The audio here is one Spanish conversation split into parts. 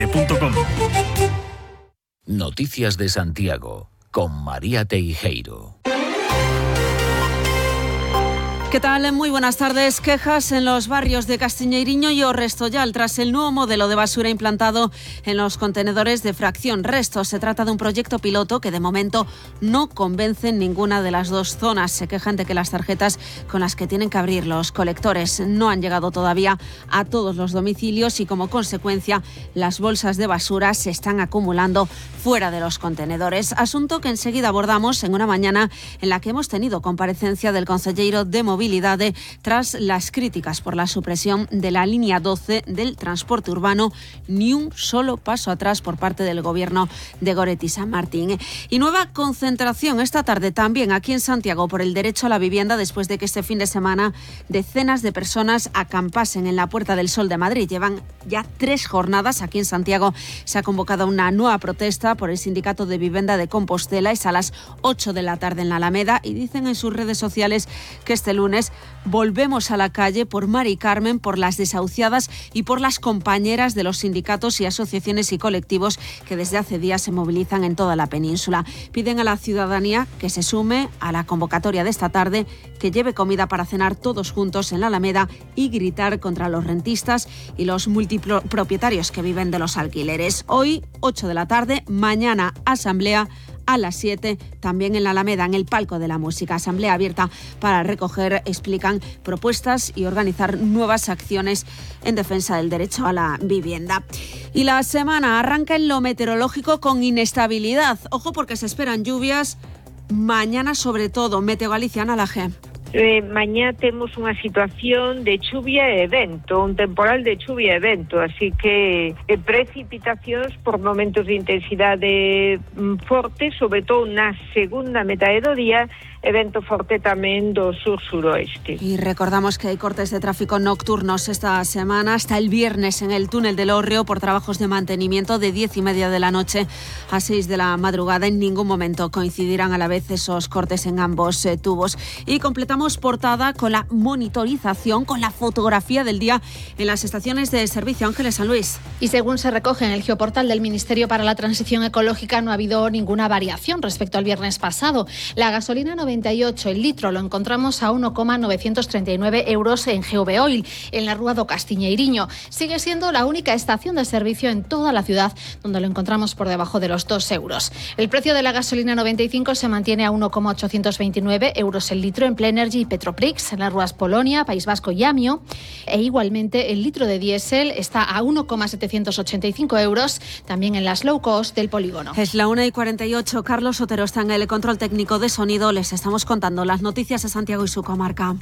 Noticias de Santiago, con María Teijeiro. ¿Qué tal? Muy buenas tardes. Quejas en los barrios de Castiñeiriño y Orrestollal tras el nuevo modelo de basura implantado en los contenedores de fracción resto. Se trata de un proyecto piloto que de momento no convence en ninguna de las dos zonas. Se quejan de que las tarjetas con las que tienen que abrir los colectores no han llegado todavía a todos los domicilios y como consecuencia las bolsas de basura se están acumulando fuera de los contenedores. Asunto que enseguida abordamos en una mañana en la que hemos tenido comparecencia del concelleiro de Movilidad tras las críticas por la supresión de la línea 12 del transporte urbano. Ni un solo paso atrás por parte del gobierno de Goretti San Martín. Y nueva concentración esta tarde también aquí en Santiago por el derecho a la vivienda después de que este fin de semana decenas de personas acampasen en la Puerta del Sol de Madrid. Llevan ya 3 jornadas aquí en Santiago. Se ha convocado una nueva protesta por el Sindicato de Vivienda de Compostela. Es a las 8 de la tarde en la Alameda y dicen en sus redes sociales que este lunes volvemos a la calle por Mari Carmen, por las desahuciadas y por las compañeras de los sindicatos y asociaciones y colectivos que desde hace días se movilizan en toda la península. Piden a la ciudadanía que se sume a la convocatoria de esta tarde, que lleve comida para cenar todos juntos en la Alameda y gritar contra los rentistas y los multipropietarios que viven de los alquileres. Hoy, 8 de la tarde, mañana asamblea a las 7, también en la Alameda, en el Palco de la Música. Asamblea abierta para recoger, explican, propuestas y organizar nuevas acciones en defensa del derecho a la vivienda. Y la semana arranca en lo meteorológico con inestabilidad. Ojo porque se esperan lluvias mañana sobre todo. Meteo Galicia, Ana Laje. Mañá temos unha situación de chuvia e vento, un temporal de chuvia e vento, así que precipitacións por momentos de intensidade forte, sobre todo na segunda metade do día, e vento forte tamén do sur-suroeste. Y recordamos que hay cortes de tráfico nocturnos esta semana hasta el viernes en el túnel del Hórreo por trabajos de mantenimiento de 10:30 de la noche a 6 de la madrugada. En ningún momento coincidirán a la vez esos cortes en ambos tubos. Y completamos portada con la monitorización, con la fotografía del día en las estaciones de servicio. Ángeles San Luis. Y según se recoge en el geoportal del Ministerio para la Transición Ecológica, no ha habido ninguna variación respecto al viernes pasado. La gasolina 98, el litro, lo encontramos a 1,939 euros en GV Oil, en la Rúa do Castiñeiriño. Sigue siendo la única estación de servicio en toda la ciudad donde lo encontramos por debajo de los 2 euros. El precio de la gasolina 95 se mantiene a 1,829 euros el litro en Plennergy y Petroprix, en las Rúas Polonia, País Vasco y Amio. E igualmente el litro de diésel está a 1,785 euros, también en las low cost del polígono. Es la 1:48. Carlos Otero está en el control técnico de sonido. Les estamos contando las noticias de Santiago y su comarca.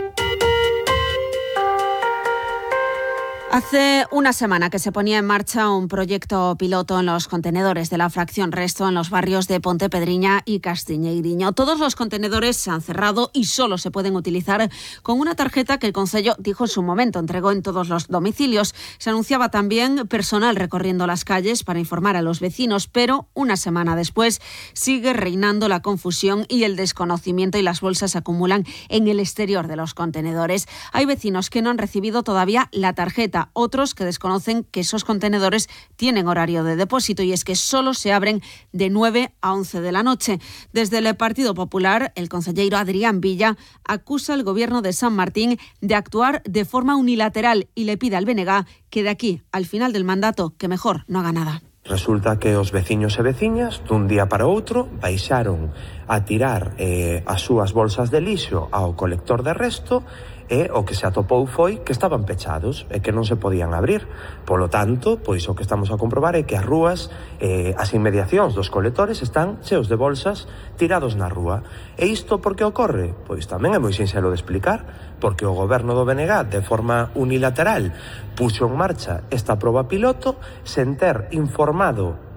Hace una semana que se ponía en marcha un proyecto piloto en los contenedores de la fracción resto en los barrios de Pontepedriña y Castiñeiriño. Todos los contenedores se han cerrado y solo se pueden utilizar con una tarjeta que el concello dijo en su momento entregó en todos los domicilios. Se anunciaba también personal recorriendo las calles para informar a los vecinos, pero una semana después sigue reinando la confusión y el desconocimiento y las bolsas se acumulan en el exterior de los contenedores. Hay vecinos que no han recibido todavía la tarjeta, otros que desconocen que esos contenedores tienen horario de depósito y es que solo se abren de 9 a 11 de la noche. Desde el Partido Popular, el concelleiro Adrián Villa acusa al gobierno de San Martín de actuar de forma unilateral y le pide al BNG que de aquí al final del mandato que mejor no haga nada. Resulta que os veciños e veciñas dun día para outro baixaron a tirar as súas bolsas de lixo ao colector de resto e o que se atopou foi que estaban pechados e que non se podían abrir. Polo tanto, pois o que estamos a comprobar é que as rúas, as inmediacións dos colectores están cheos de bolsas tirados na rúa. E isto por que ocorre? Pois tamén é moi sinxelo de explicar, porque o goberno do BNG de forma unilateral puxo en marcha esta proba piloto sen ter informado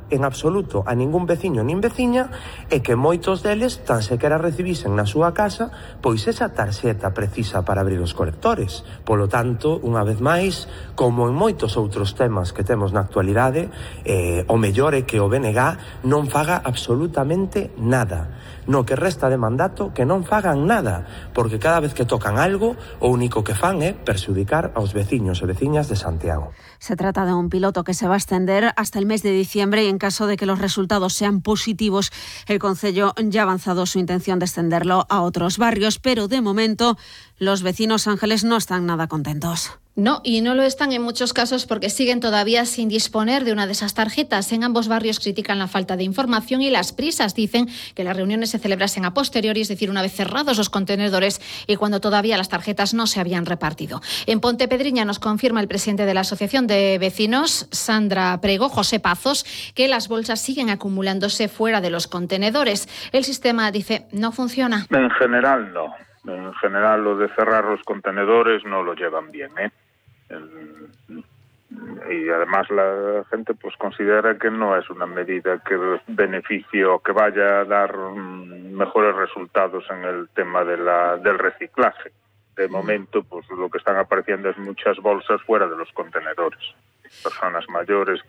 en absoluto a ningún veciño nin veciña e que moitos deles tan sequera recibisen na súa casa pois esa tarxeta precisa para abrir os colectores. Polo tanto, unha vez máis, como en moitos outros temas que temos na actualidade, o mellor é que o BNG non faga absolutamente nada. No que resta de mandato, que non fagan nada, porque cada vez que tocan algo, o único que fan é perxudicar aos veciños e veciñas de Santiago. Se trata de un piloto que se va a extender hasta el mes de diciembre y en caso de que los resultados sean positivos, el concello ya ha avanzado su intención de extenderlo a otros barrios, pero de momento los vecinos ángeles no están nada contentos. No, y no lo están en muchos casos porque siguen todavía sin disponer de una de esas tarjetas. En ambos barrios critican la falta de información y las prisas. Dicen que las reuniones se celebrasen a posteriori, es decir, una vez cerrados los contenedores y cuando todavía las tarjetas no se habían repartido. En Pontepedriña nos confirma el presidente de la Asociación de Vecinos, Sandra Prego, José Pazos, que las bolsas siguen acumulándose fuera de los contenedores. El sistema, dice, no funciona. En general no. En general lo de cerrar los contenedores no lo llevan bien, y además la gente pues considera que no es una medida que beneficie o que vaya a dar mejores resultados en el tema del reciclaje. De momento pues lo que están apareciendo es muchas bolsas fuera de los contenedores, personas mayores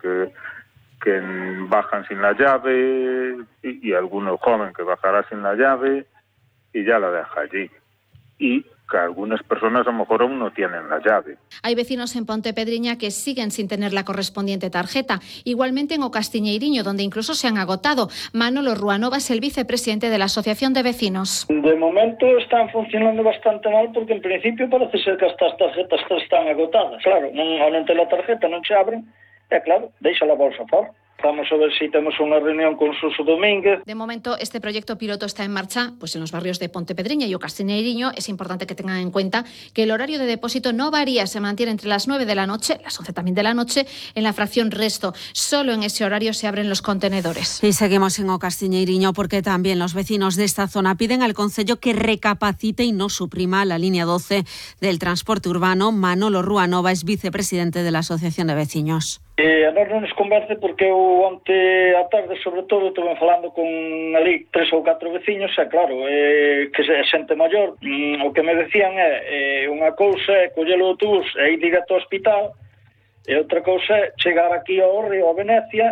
que bajan sin la llave y alguno joven que bajará sin la llave y ya la deja allí, y que algunas personas a lo mejor aún no tienen la llave. Hay vecinos en Pontepedriña que siguen sin tener la correspondiente tarjeta. Igualmente en O Castiñeiriño, donde incluso se han agotado. Manolo Ruanova es el vicepresidente de la Asociación de Vecinos. De momento están funcionando bastante mal porque en principio parece ser que estas tarjetas están agotadas. Claro, non ter a tarjeta non se abren, e claro, deixa a bolsa fora. Vamos a ver si tenemos una reunión con Suso Domínguez. De momento, este proyecto piloto está en marcha pues en los barrios de Pontepedriña y O Castiñeiriño. Es importante que tengan en cuenta que el horario de depósito no varía, se mantiene entre las 9 de la noche, las 11 también de la noche, en la fracción resto. Solo en ese horario se abren los contenedores. Y seguimos en O Castiñeiriño porque también los vecinos de esta zona piden al concello que recapacite y no suprima la línea 12 del transporte urbano. Manolo Ruanova es vicepresidente de la Asociación de Vecinos. A nós non nos convence porque eu onte a tarde, sobre todo, estuve falando con ali 3 ou 4 veciños e claro, que é xente maior, o que me decían é unha cousa é coller o autobús e ir directo ao hospital e outra cousa é chegar aquí ao Río, a Venecia,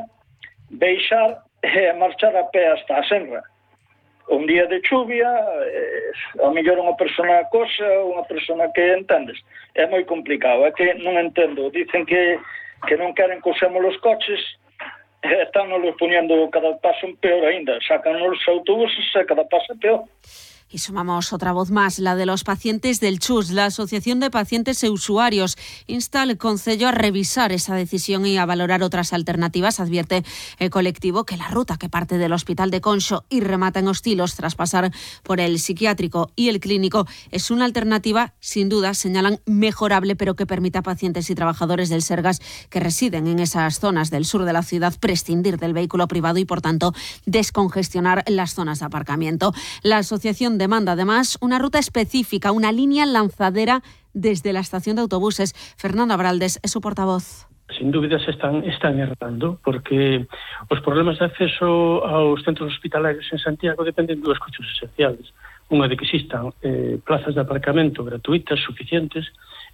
beixar e marchar a pé hasta a Senra. Un día de chuvia, a mellor unha persona cosa, unha persona que entendes, é moi complicado, é que non entendo, dicen que non queren que usemos os coches, están nos poniendo cada paso peor ainda, sacan os autobuses e cada paso peor. Y sumamos otra voz más, la de los pacientes del CHUS. La Asociación de Pacientes e Usuarios insta al concello a revisar esa decisión y a valorar otras alternativas. Advierte el colectivo que la ruta que parte del Hospital de Conxo y remata en Hostilos tras pasar por el psiquiátrico y el clínico es una alternativa, sin duda, señalan, mejorable, pero que permita a pacientes y trabajadores del Sergas que residen en esas zonas del sur de la ciudad prescindir del vehículo privado y, por tanto, descongestionar las zonas de aparcamiento. La asociación demanda además una ruta específica, una línea lanzadera desde la estación de autobuses. Fernando Abraldes es su portavoz. Sin dúbida se están errando porque os problemas de acceso aos centros hospitalarios en Santiago dependen de dúas cuestións esenciales. Unha de que existan plazas de aparcamento gratuitas, suficientes,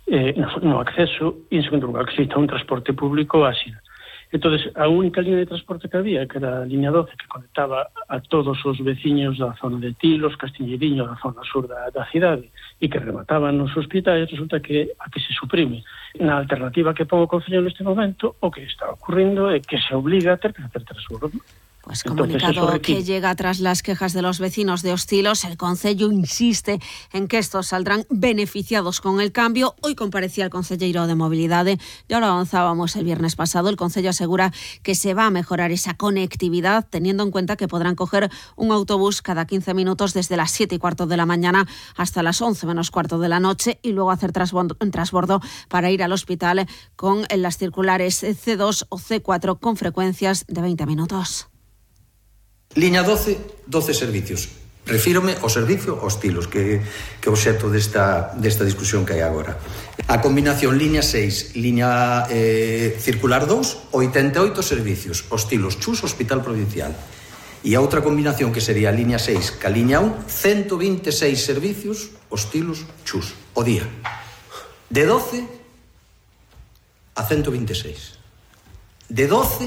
no acceso, e en segundo lugar que exista un transporte público áxil. Entonces, a única línea de transporte que había, que era a línea 12, que conectaba a todos os veciños da zona de Tilos, Castiñeiriño, da zona sur da cidade, e que remataban nos hospitais, resulta que a que se suprime. Na alternativa que pon o concello neste momento, o que está ocurrindo é que se obliga a ter que facer transbordo. Pues comunicado que llega tras las quejas de los vecinos de Hostilos, el concello insiste en que estos saldrán beneficiados con el cambio. Hoy comparecía el concelleiro de Mobilidade, ya lo avanzábamos el viernes pasado. El concello asegura que se va a mejorar esa conectividad, teniendo en cuenta que podrán coger un autobús cada 15 minutos desde las 7:15 de la mañana hasta las 11 menos cuarto de la noche y luego hacer transbordo para ir al hospital con las circulares C2 o C4 con frecuencias de 20 minutos. Línea 12, 12 servicios. Refírome ao servicio aos estilos, que é o obxecto desta discusión que hai agora. A combinación línea 6, línea circular 2, 88 servicios, os estilos Chus, Hospital Provincial. E a outra combinación que sería a línea 6 ca línea 1, 126 servicios, os estilos Chus, o día. De 12 a 126. De 12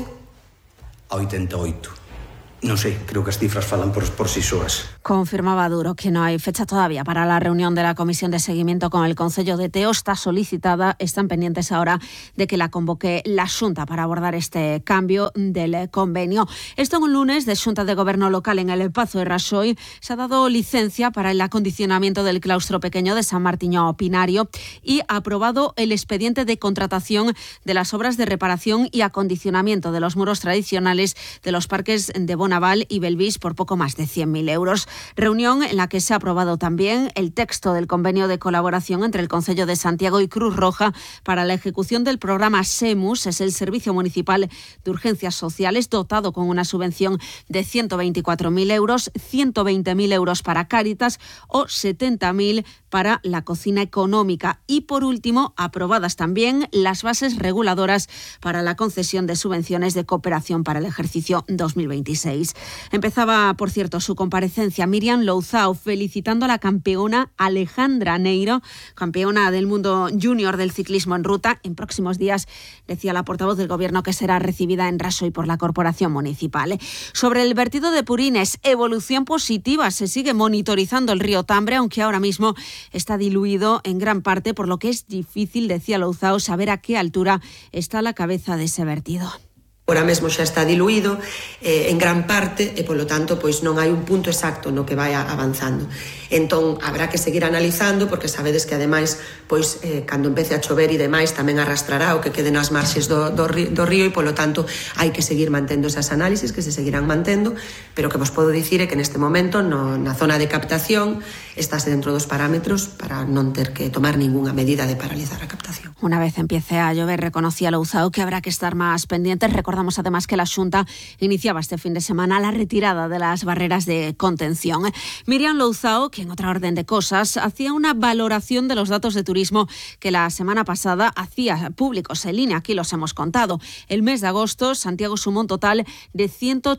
a 88. Non sei, creo que as cifras falan por si soas. Confirmaba Duro que no hay fecha todavía para la reunión de la Comisión de Seguimiento con el Concello de Teo. Está solicitada, están pendientes ahora de que la convoque la Xunta para abordar este cambio del convenio. Esto en un lunes de Xunta de Gobierno local en el Pazo de Raxoi. Se ha dado licencia para el acondicionamiento del claustro pequeño de San Martiño Pinario y ha aprobado el expediente de contratación de las obras de reparación y acondicionamiento de los muros tradicionales de los parques de Bonaval y Belvís por poco más de 100.000 euros. Reunión en la que se ha aprobado también el texto del convenio de colaboración entre el Concello de Santiago y Cruz Roja para la ejecución del programa SEMUS, es el Servicio Municipal de Urgencias Sociales, dotado con una subvención de 124.000 euros, 120.000 euros para Cáritas o 70.000 para la cocina económica. Y por último, aprobadas también las bases reguladoras para la concesión de subvenciones de cooperación para el ejercicio 2026. Empezaba, por cierto, su comparecencia Miriam Louzao felicitando a la campeona Alejandra Neiro, campeona del mundo junior del ciclismo en ruta. En próximos días, decía la portavoz del Gobierno, que será recibida en Raxoi por la Corporación Municipal. Sobre el vertido de purines, evolución positiva. Se sigue monitorizando el río Tambre, aunque ahora mismo está diluido en gran parte, por lo que es difícil, decía Louzao, saber a qué altura está la cabeza de ese vertido. Ahora mesmo xa está diluído en gran parte e, polo tanto, pois non hai un punto exacto no que vai avanzando. Entón, habrá que seguir analizando, porque sabedes que, ademais, pois, cando empece a chover e demais, tamén arrastrará o que quede nas marxes do río e, polo tanto, hai que seguir mantendo esas análisis, que se seguirán mantendo, pero que vos podo dicir é que neste momento, na zona de captación, estáse dentro dos parámetros para non ter que tomar ningunha medida de paralizar a captación. Una vez empiece a llover, reconocía Louzao que habrá que estar más pendientes. Recordamos además que la Xunta iniciaba este fin de semana la retirada de las barreras de contención. Miriam Louzao, que en otra orden de cosas, hacía una valoración de los datos de turismo que la semana pasada hacía públicos en línea. Aquí los hemos contado. El mes de agosto, Santiago sumó un total de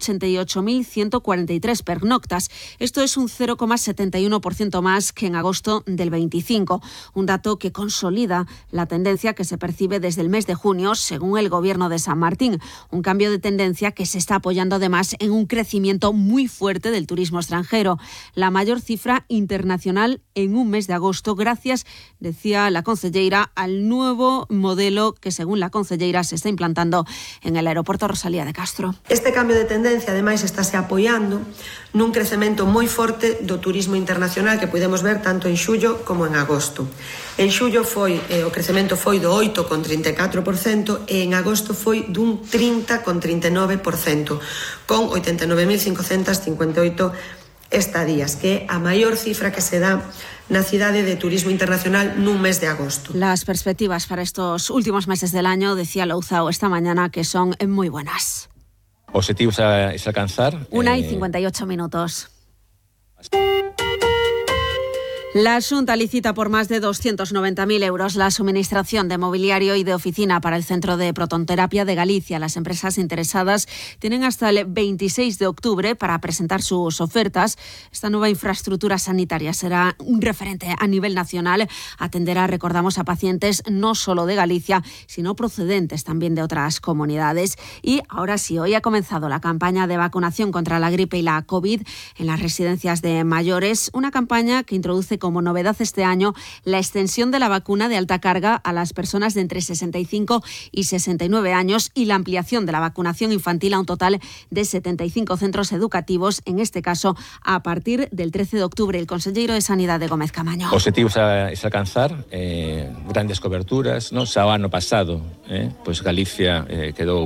188.143 pernoctas. Esto es un 0,71% más que en agosto del 25. Un dato que consolida la tendencia que se percibe desde el mes de junio, según el Gobierno de San Martín. Un cambio de tendencia que se está apoyando además en un crecimiento muy fuerte del turismo extranjero. La mayor cifra internacional en un mes de agosto, gracias, decía la concelleira, al nuevo modelo que, según la concelleira, se está implantando en el aeropuerto Rosalía de Castro. Este cambio de tendencia, ademais, estáse apoiando nun crecemento moi forte do turismo internacional que podemos ver tanto en xullo como en agosto. En xullo o crecemento foi do 8,34% e en agosto foi dun 30,39%, con 89.558 estadías, que é a maior cifra que se dá na cidade de turismo internacional nun mes de agosto. Las perspectivas para estos últimos meses del año, decía Louzao esta mañana, que son muy buenas. Objetivos es alcanzar. 1:58. La Xunta licita por más de 290.000 euros la suministración de mobiliario y de oficina para el Centro de Protonterapia de Galicia. Las empresas interesadas tienen hasta el 26 de octubre para presentar sus ofertas. Esta nueva infraestructura sanitaria será un referente a nivel nacional. Atenderá, recordamos, a pacientes no solo de Galicia, sino procedentes también de otras comunidades. Y ahora sí, hoy ha comenzado la campaña de vacunación contra la gripe y la COVID en las residencias de mayores. Una campaña que introduce como novedad este año la extensión de la vacuna de alta carga a las personas de entre 65 y 69 años y la ampliación de la vacunación infantil a un total de 75 centros educativos, en este caso a partir del 13 de octubre. El consejero de Sanidad de Gómez Camaño. Objetivos es alcanzar grandes coberturas, ¿no? Xa o ano pasado, pues Galicia quedou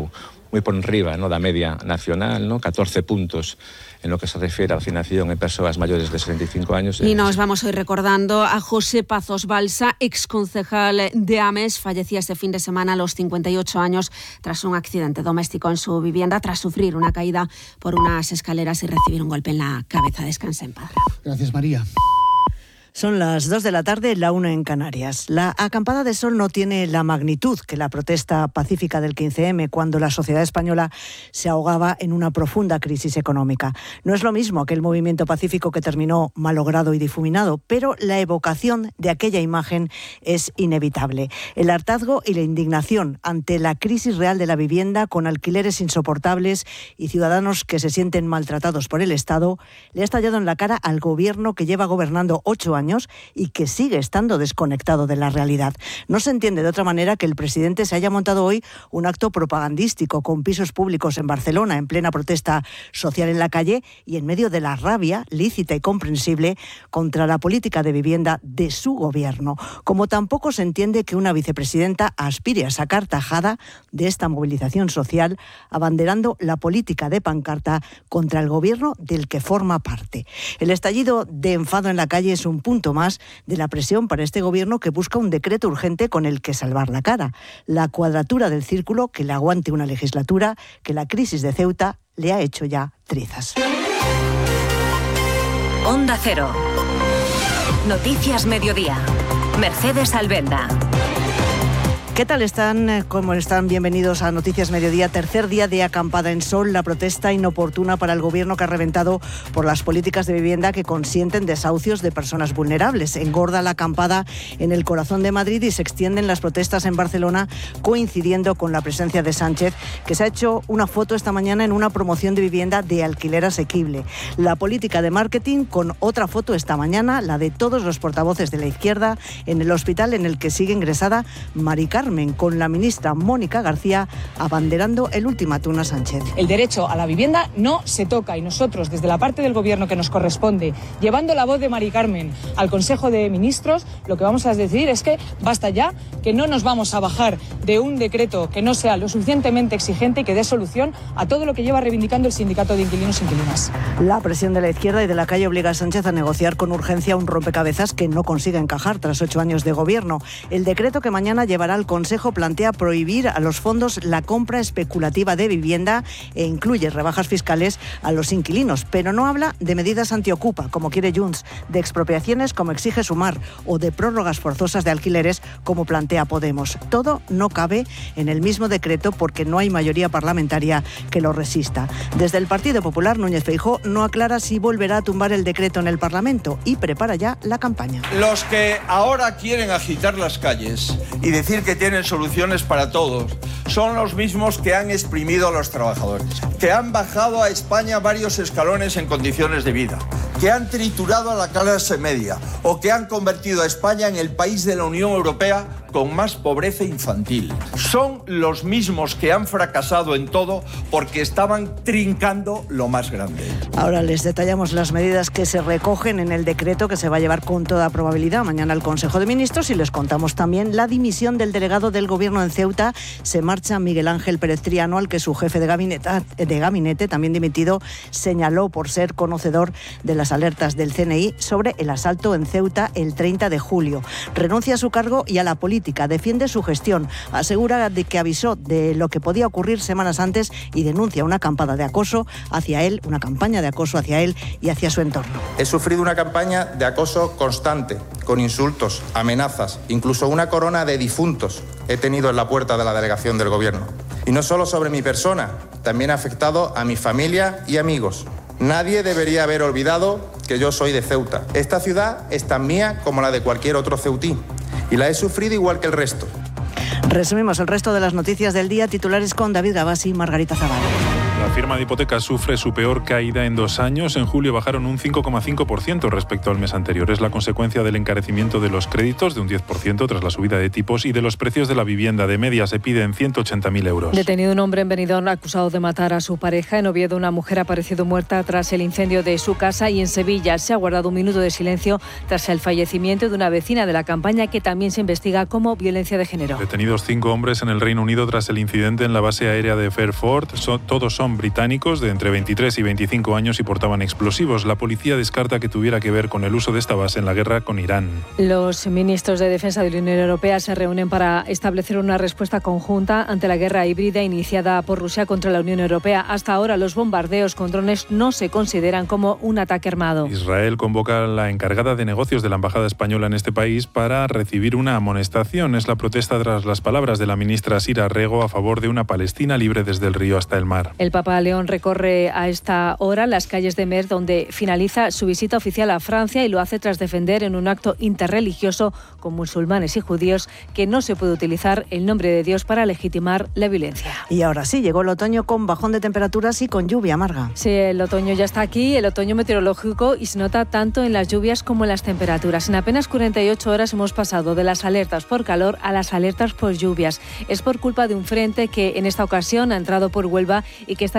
moi por enriba, no, da media nacional, no, 14 puntos en lo que se refiere a vacinación en persoas maiores de 65 años. Y nos vamos hoy recordando a José Pazos Balsa, exconcejal de Ames. Fallecía este fin de semana a los 58 años tras un accidente doméstico en su vivienda, tras sufrir una caída por unas escaleras y recibir un golpe en la cabeza. Descanse en paz. Gracias, María. Son las 2 de la tarde, la 1 en Canarias. La acampada de sol no tiene la magnitud que la protesta pacífica del 15M, cuando la sociedad española se ahogaba en una profunda crisis económica. No es lo mismo aquel movimiento pacífico que terminó malogrado y difuminado, pero la evocación de aquella imagen es inevitable. El hartazgo y la indignación ante la crisis real de la vivienda, con alquileres insoportables y ciudadanos que se sienten maltratados por el Estado, le ha estallado en la cara al gobierno que lleva gobernando 8 años y que sigue estando desconectado de la realidad. No se entiende de otra manera que el presidente se haya montado hoy un acto propagandístico con pisos públicos en Barcelona en plena protesta social en la calle y en medio de la rabia lícita y comprensible contra la política de vivienda de su gobierno. Como tampoco se entiende que una vicepresidenta aspire a sacar tajada de esta movilización social abanderando la política de pancarta contra el gobierno del que forma parte. El estallido de enfado en la calle es un punto más de la presión para este gobierno que busca un decreto urgente con el que salvar la cara. La cuadratura del círculo que le aguante una legislatura que la crisis de Ceuta le ha hecho ya trizas. Onda Cero. Noticias Mediodía. Mercedes Albenda. ¿Qué tal están? ¿Cómo están? Bienvenidos a Noticias Mediodía. Tercer día de acampada en sol, la protesta inoportuna para el gobierno que ha reventado por las políticas de vivienda que consienten desahucios de personas vulnerables. Engorda la acampada en el corazón de Madrid y se extienden las protestas en Barcelona, coincidiendo con la presencia de Sánchez, que se ha hecho una foto esta mañana en una promoción de vivienda de alquiler asequible. La política de marketing con otra foto esta mañana, la de todos los portavoces de la izquierda, en el hospital en el que sigue ingresada Mari Carmen, con la ministra Mónica García abanderando el ultimátum a Sánchez. El derecho a la vivienda no se toca y nosotros, desde la parte del gobierno que nos corresponde, llevando la voz de Mari Carmen al Consejo de Ministros, lo que vamos a decir es que basta ya, que no nos vamos a bajar de un decreto que no sea lo suficientemente exigente y que dé solución a todo lo que lleva reivindicando el sindicato de inquilinos e inquilinas. La presión de la izquierda y de la calle obliga a Sánchez a negociar con urgencia un rompecabezas que no consigue encajar tras 8 años de gobierno. El decreto que mañana llevará al Consejo plantea prohibir a los fondos la compra especulativa de vivienda e incluye rebajas fiscales a los inquilinos, pero no habla de medidas antiocupa, como quiere Junts, de expropiaciones, como exige Sumar, o de prórrogas forzosas de alquileres, como plantea Podemos. Todo no cabe en el mismo decreto porque no hay mayoría parlamentaria que lo resista. Desde el Partido Popular, Núñez Feijóo no aclara si volverá a tumbar el decreto en el Parlamento y prepara ya la campaña. Los que ahora quieren agitar las calles y decir que tienen soluciones para todos son los mismos que han exprimido a los trabajadores, que han bajado a España varios escalones en condiciones de vida, que han triturado a la clase media o que han convertido a España en el país de la Unión Europea con más pobreza infantil. Son los mismos que han fracasado en todo porque estaban trincando lo más grande. Ahora les detallamos las medidas que se recogen en el decreto que se va a llevar con toda probabilidad mañana al Consejo de Ministros y les contamos también la dimisión del delegado del Gobierno en Ceuta. Se marcha Miguel Ángel Pérez Triano, al que su jefe de gabinete, también dimitido, señaló por ser conocedor de las alertas del CNI sobre el asalto en Ceuta el 30 de julio. Renuncia a su cargo y a la política. Defiende su gestión, asegura de que avisó de lo que podía ocurrir semanas antes y denuncia una campaña de acoso hacia él y hacia su entorno. He sufrido una campaña de acoso constante, con insultos, amenazas, incluso una corona de difuntos he tenido en la puerta de la delegación del Gobierno. Y no solo sobre mi persona, también ha afectado a mi familia y amigos. Nadie debería haber olvidado que yo soy de Ceuta. Esta ciudad es tan mía como la de cualquier otro ceutí y la he sufrido igual que el resto. Resumimos el resto de las noticias del día, titulares con David Gabasi y Margarita Zavala. La firma de hipotecas sufre su peor caída en 2 años. En julio bajaron un 5,5% respecto al mes anterior. Es la consecuencia del encarecimiento de los créditos de un 10% tras la subida de tipos y de los precios de la vivienda. De media se piden 180.000 euros. Detenido un hombre en Benidorm acusado de matar a su pareja. En Oviedo una mujer ha aparecido muerta tras el incendio de su casa y en Sevilla se ha guardado un minuto de silencio tras el fallecimiento de una vecina de la Campaña que también se investiga como violencia de género. Detenidos 5 hombres en el Reino Unido tras el incidente en la base aérea de Fairford. Todos son británicos de entre 23 y 25 años y portaban explosivos. La policía descarta que tuviera que ver con el uso de esta base en la guerra con Irán. Los ministros de Defensa de la Unión Europea se reúnen para establecer una respuesta conjunta ante la guerra híbrida iniciada por Rusia contra la Unión Europea. Hasta ahora los bombardeos con drones no se consideran como un ataque armado. Israel convoca a la encargada de negocios de la Embajada Española en este país para recibir una amonestación. Es la protesta tras las palabras de la ministra Sira Rego a favor de una Palestina libre desde el río hasta el mar. El Papa León recorre a esta hora las calles de Metz, donde finaliza su visita oficial a Francia y lo hace tras defender en un acto interreligioso con musulmanes y judíos que no se puede utilizar el nombre de Dios para legitimar la violencia. Y ahora sí, llegó el otoño con bajón de temperaturas y con lluvia, Marga. Sí, el otoño ya está aquí, el otoño meteorológico, y se nota tanto en las lluvias como en las temperaturas. En apenas 48 horas hemos pasado de las alertas por calor a las alertas por lluvias. Es por culpa de un frente que en esta ocasión ha entrado por Huelva y que